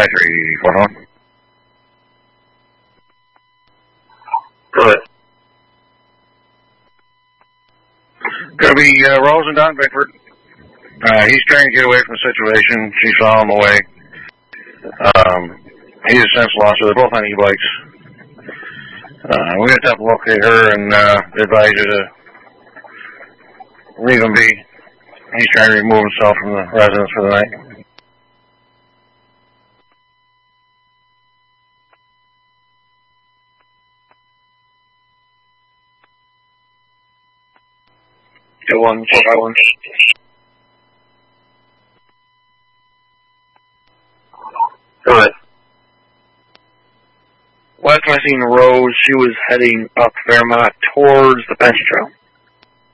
5341. Good. Gonna be Rose and Don Bickford. He's trying to get away from the situation. She saw him away. He's a sense lost, so they're both on e-bikes. We're going to have to locate her and advise her to leave him be. He's trying to remove himself from the residence for the night. Good one, check one. Good. Last time I seen Rose, she was heading up Fairmont towards the Pension Trail.